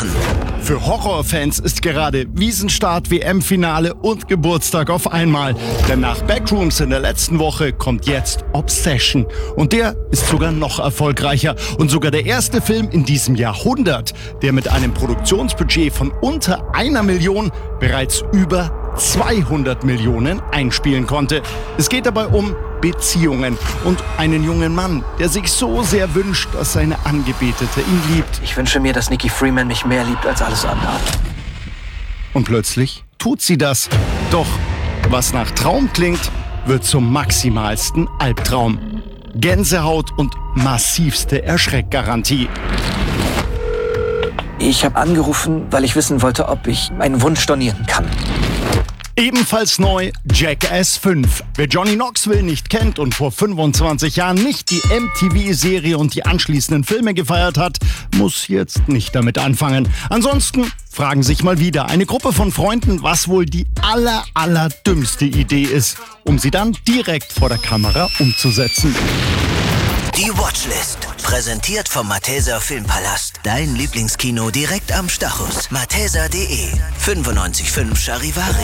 Wochen. Für Horrorfans ist gerade Wiesenstart, WM-Finale und Geburtstag auf einmal. Denn nach Backrooms in der letzten Woche kommt jetzt Obsession. Und der ist sogar noch erfolgreicher. Und sogar der erste Film in diesem Jahrhundert, der mit einem Produktionsbudget von unter 1 Million bereits über 200 Millionen einspielen konnte. Es geht dabei um Beziehungen und einen jungen Mann, der sich so sehr wünscht, dass seine Angebetete ihn liebt. Ich wünsche mir, dass Nikki Freeman mich mehr liebt als alles andere. Und plötzlich tut sie das. Doch was nach Traum klingt, wird zum maximalsten Albtraum. Gänsehaut und massivste Erschreckgarantie. Ich habe angerufen, weil ich wissen wollte, ob ich meinen Wunsch stornieren kann. Ebenfalls neu Jackass 5. Wer Johnny Knoxville nicht kennt und vor 25 Jahren nicht die MTV-Serie und die anschließenden Filme gefeiert hat, muss jetzt nicht damit anfangen. Ansonsten fragen sich mal wieder eine Gruppe von Freunden, was wohl die allerdümmste Idee ist, um sie dann direkt vor der Kamera umzusetzen. Die Watchlist. Präsentiert vom Malteser Filmpalast. Dein Lieblingskino direkt am Stachus. Malteser.de 95.5 Charivari.